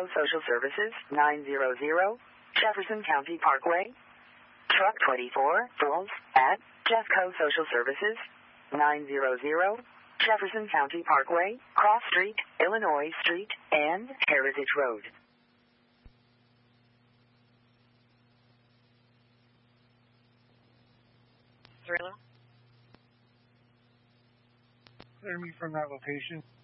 Jeffco Social Services, 900 Jefferson County Parkway. Truck 24 pulls at Jeffco Social Services, 900 Jefferson County Parkway, Cross Street, Illinois Street, and Heritage Road. Clear me from that location.